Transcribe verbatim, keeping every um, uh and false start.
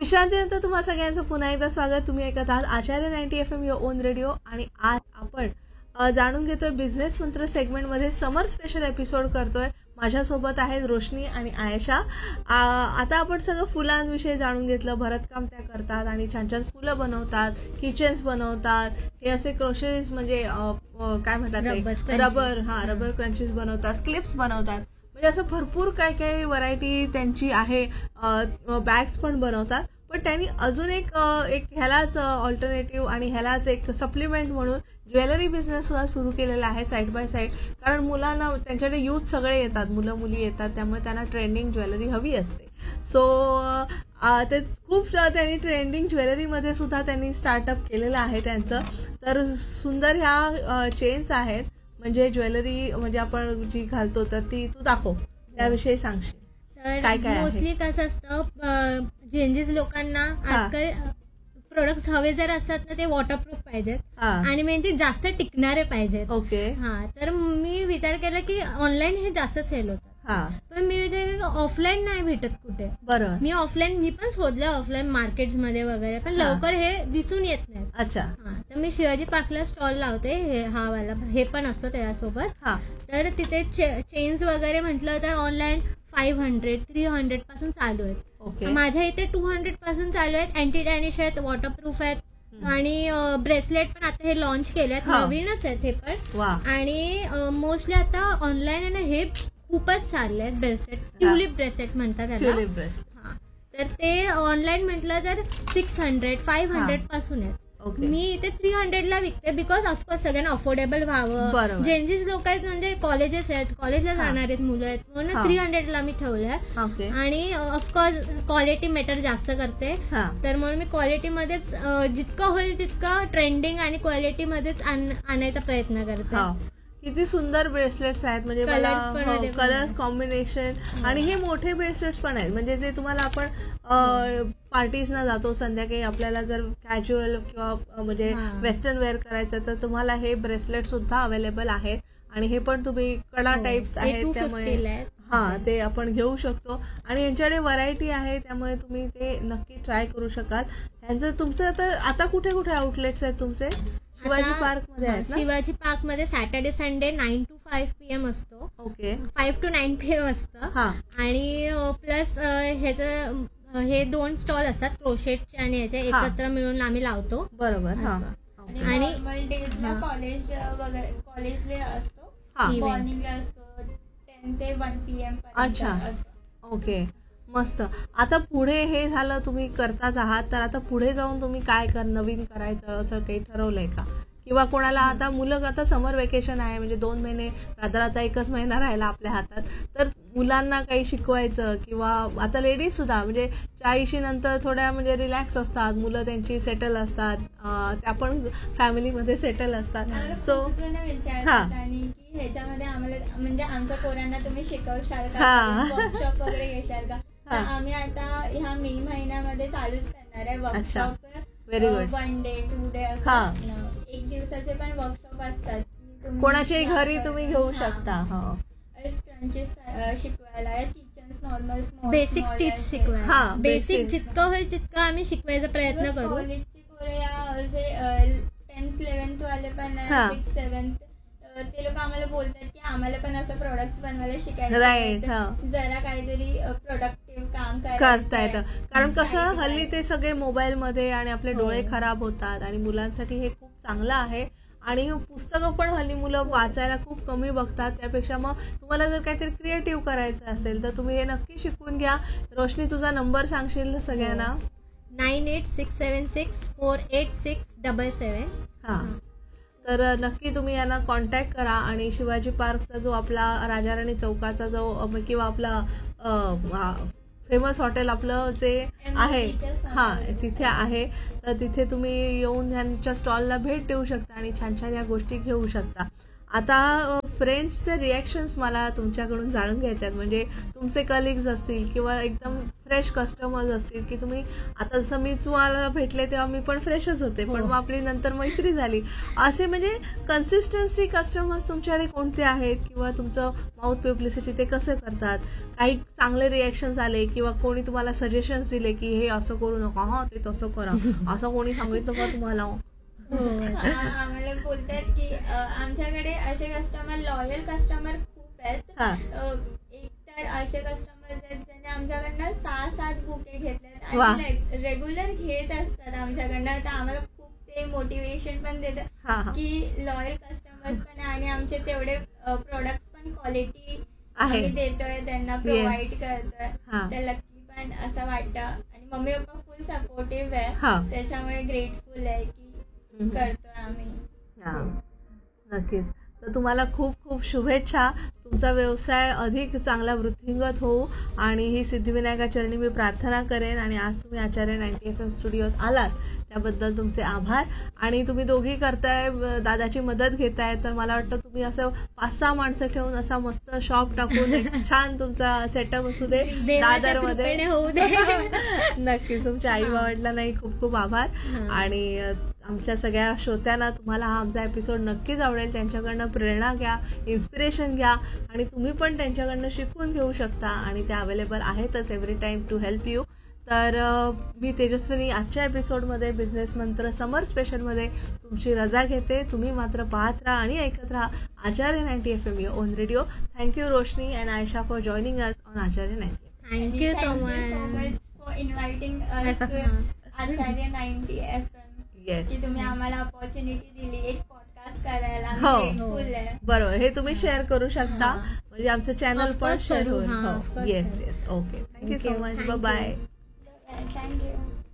विश्रांतीनंतर तुम्हा सगळ्यांचं पुन्हा एकदा स्वागत. तुम्ही ऐकत आहात आचार्य ninety F am your on radio. आणि आज आपण अ, जाणून घेतोय बिझनेस मंत्र सेगमेंटमध्ये समर स्पेशल एपिसोड करतोय. माझ्यासोबत आहेत रोशनी आणि आयशा. आ, आता आपण सगळं फुलांविषयी जाणून घेतलं. भरतकाम त्या करतात आणि छान छान फुलं बनवतात, किचन्स बनवतात. हे असे क्रोशेस म्हणजे अ, अ, काय म्हणतात ते रबर हा रबर क्रंचेस बनवतात, क्लिप्स बनवतात. म्हणजे असं भरपूर काय काय व्हरायटी त्यांची आहे. बॅग्स पण बनवतात. पण त्यांनी अजून एक अ, एक ह्यालाच ऑल्टरनेटिव्ह आणि ह्यालाच एक सप्लिमेंट म्हणून ज्वेलरी बिझनेस सुद्धा सुरू केलेला आहे साईड बाय साईड. कारण मुलांना त्यांच्याकडे यूथ सगळे येतात, मुलं मुली येतात, त्यामुळे त्यांना ट्रेंडिंग ज्वेलरी हवी असते. सो ते खूप त्यांनी ट्रेंडिंग ज्वेलरीमध्ये सुद्धा त्यांनी स्टार्टअप केलेलं आहे त्यांचं. तर सुंदर ह्या चेन्स आहेत. म्हणजे ज्वेलरी म्हणजे आपण जी घालतो तर ती तू दाखव, त्याविषयी सांगशील काय काय मोस्टली कसं असतं, चेंजेस लोकांना आजकाल प्रोडक्ट्स हवे जर असतात ना ते वॉटरप्रूफ पाहिजेत आणि मेन ते जास्त टिकणारे पाहिजेत. ओके. हा, तर मी विचार केला की ऑनलाईन हे जास्त सेल होतात. पण मी विचार केला ऑफलाईन नाही भेटत कुठे. बरोबर. मी ऑफलाईन मी पण शोधलं ऑफलाईन मार्केट मध्ये वगैरे, पण लवकर हे दिसून येत नाही. अच्छा. हा, तर मी शिवाजी पार्कला स्टॉल लावते. हे हा वाला हे पण असतो त्यासोबत. तर तिथे चेन्स वगैरे म्हटलं तर online five hundred three hundred पासून चालू आहेत. माझ्या इथे टू हंड्रेड पासून चालू आहेत. अँटी डॅनिश आहेत, वॉटरप्रूफ आहेत आणि ब्रेसलेट पण आता हे लॉन्च केले आहेत, नवीनच आहेत हे पण. आणि मोस्टली आता ऑनलाईन हे खूपच चालले आहेत ब्रेसलेट. ट्युलिप ब्रेसलेट म्हणतात त्याला. हा, तर ते ऑनलाईन म्हटलं तर सिक्स हंड्रेड फाईव्ह हंड्रेड पासून आहेत. मी इथे थ्री हंड्रेड ला विकते, बिकॉज ऑफकोर्स सगळ्यांना अफोर्डेबल व्हावं. जेंजीस लोक आहेत म्हणजे कॉलेजेस आहेत, कॉलेजला जाणार आहेत मुलं आहेत, म्हणून थ्री हंड्रेड ला मी ठेवलंय. आणि ऑफकोर्स क्वालिटी मॅटर जास्त करते, तर म्हणून मी क्वालिटीमध्येच जितकं होईल तितकं ट्रेंडिंग आणि क्वालिटीमध्येच आणायचा प्रयत्न करते. किती सुंदर ब्रेसलेट्स आहेत. म्हणजे मला कलर कॉम्बिनेशन आणि हे मोठे ब्रेसलेट्स पण आहेत. म्हणजे जे तुम्हाला आपण पार्टीजना जातो संध्याकाळी, आपल्याला जर कॅज्युअल किंवा म्हणजे वेस्टर्न वेअर करायचं तर तुम्हाला हे ब्रेसलेट सुद्धा अवेलेबल आहेत. आणि हे पण तुम्ही कडा टाइप्स आहेत, त्यामुळे हा ते आपण घेऊ शकतो. आणि यांच्याकडे व्हरायटी आहे, त्यामुळे तुम्ही ते नक्की ट्राय करू शकाल. यांचं तुमचं आता आता कुठे कुठे आउटलेट्स आहेत तुमचे? शिवाजी पार्क मध्ये आहे. शिवाजी पार्क मध्ये Saturday Sunday nine to five PM असतो. Okay. Five to nine PM असतं. आणि प्लस ह्याचं हे दोन स्टॉल असतात क्रोशेटचे आणि याचे एकत्र मिळून आम्ही लावतो. बरोबर. आणि कॉलेज वगैरे कॉलेज डे असतो, मॉर्निंगला असतो टेन ते वन पीएम. अच्छा. ओके, मस्त. आता पुढे हे झालं, तुम्ही करताच आहात, तर आता पुढे जाऊन तुम्ही काय कर नवीन करायचं असं काही ठरवलंय का? किंवा कोणाला आता मुलं आता समर वेकेशन आहे, म्हणजे दोन महिने रात्र आता एकच महिना राहिला आपल्या हातात, तर मुलांना काही शिकवायचं किंवा आता लेडीज सुद्धा म्हणजे चाळीशी नंतर थोड्या म्हणजे रिलॅक्स असतात, मुलं त्यांची सेटल असतात, त्या पण फॅमिलीमध्ये सेटल असतात. सो विचारतात आणि की ह्याच्यामध्ये आम्हाला म्हणजे आमच्या पोरांना तुम्ही शिकवशाल का, वर्कशॉप वगैरे घेशाल का? तर आम्ही आता ह्या मे महिन्यामध्ये चालूच करणार आहे workshop. Very good. One day to day असं एक दिवसाचे पण वर्कशॉप असतात. कोणाच्याही घरी तुम्ही घेऊ शकता. क्रंचेस शिकवायला, किचन्स नॉर्मल बेसिक स्टिच शिकवायला, बेसिक जितकं होईल तितकं आम्ही शिकवायचा प्रयत्न करू. कॉलेजची पोरं जे टेन्थ इलेव्हन्थ वाले पण सिक्स सेव्हन्थ ते लोक आम्हाला बोलतात की आम्हाला पण असं प्रोडक्ट्स बनवायला शिकायचं, जरा काहीतरी प्रोडक्टिव्ह काम करता येतं. कारण कसं हल्ली ते सगळे मोबाईल मध्ये आणि आपले डोळे खराब होतात आणि मुलांसाठी हे खूप चांगलं आहे. आणि पुस्तकं पण हल्ली मुलं वाचायला खूप कमी बघतात. त्यापेक्षा मग तुम्हाला जर काहीतरी क्रिएटिव्ह करायचं असेल तर तुम्ही हे नक्की शिकून घ्या. रोशनी, तुझा नंबर सांगशील सगळ्यांना? नाईन एट सिक्स सेवन six four eight six double सेवन. हा, तर नक्की तुम्ही यांना कॉन्टॅक्ट करा. आणि शिवाजी पार्कचा जो आपला राजाराणी चौकाचा जो किंवा आपला फेमस हॉटेल आपलं जे आहे हा तिथे आहे, तर तिथे तुम्ही येऊन यांच्या स्टॉलला भेट देऊ शकता आणि छान छान या गोष्टी घेऊ शकता. आता फ्रेंड्सचे रिॲक्शन्स मला तुमच्याकडून जाणून घ्यायचे आहेत. म्हणजे तुमचे कलिग्स असतील किंवा एकदम फ्रेश कस्टमर्स असतील की तुम्ही आता जसं मी तुम्हाला भेटले तेव्हा मी पण फ्रेशच होते, पण मग आपली नंतर मैत्री झाली. असे म्हणजे कन्सिस्टन्सी कस्टमर्स तुमच्याकडे कोणते आहेत किंवा तुमचं माउथ पब्लिसिटी ते कसं करतात? काही चांगले रिॲक्शन्स आले किंवा कोणी तुम्हाला सजेशन्स दिले की हे असं करू नका, हा ते तसं करा, असं कोणी सांगितलं का तुम्हाला? आम्हाला बोलतात की आमच्याकडे असे कस्टमर, लॉयल कस्टमर खूप आहेत. एक तर असे कस्टमर्स आहेत ज्यांनी आमच्याकडनं सहा सात बुके घेतलेत आणि रेग्युलर घेत असतात आमच्याकडनं. तर आम्हाला खूप ते मोटिवेशन पण देतात की लॉयल कस्टमर्स पण आहे आणि आमचे तेवढे प्रोडक्ट पण क्वालिटी आम्ही देतोय, त्यांना प्रोव्हाइड करतोय. तर लकी पण असं वाटतं. आणि मम्मी पप्पा फुल सपोर्टिव्ह आहे, त्याच्यामुळे ग्रेटफुल आहे की करतोय आम्ही. नक्कीच. तर तुम्हाला खूप खूप शुभेच्छा. तुमचा व्यवसाय अधिक चांगला वृद्धिंगत होऊ आणि ही सिद्धिविनायका चरणी मी प्रार्थना करेन. आणि आज तुम्ही आचार्य नाईन्टी एफ एम स्टुडिओत आलात त्याबद्दल तुमचे आभार. आणि तुम्ही दोघी करताय, दादाची मदत घेताय, तर मला वाटतं तुम्ही असं पाच सहा माणसं ठेवून असा मस्त शॉप टाकून एक छान तुमचा सेटअप असू दे दादरमध्ये. नक्कीच. तुमच्या आई वडिलांनाही खूप खूप आभार. आणि आमच्या सगळ्या श्रोत्यांना तुम्हाला हा आमचा एपिसोड नक्कीच आवडेल. त्यांच्याकडनं प्रेरणा घ्या, इन्स्पिरेशन घ्या आणि तुम्ही पण त्यांच्याकडनं शिकून घेऊ शकता आणि ते अवेलेबल आहेतच every time to help you. तर मी तेजस्विनी आजच्या एपिसोडमध्ये बिझनेस मंत्र समर स्पेशलमध्ये तुमची रजा घेते. तुम्ही मात्र पाहत राहा आणि ऐकत राहा आचार्य ninety F M on radio. Thank you Roshni and Ayesha for joining us on Acharya ninety. Thank you so much for इन्व्हाइटिंग us Acharya ninety F M. की तुम्ही आम्हाला अपॉर्च्युनिटी दिली एक पॉडकास्ट करायला. हो बरोबर. हे तुम्ही शेअर करू शकता म्हणजे आमचं चॅनल पण शेअर होईल. Yes yes. Okay. Thank you so much. Bye bye. Thank you.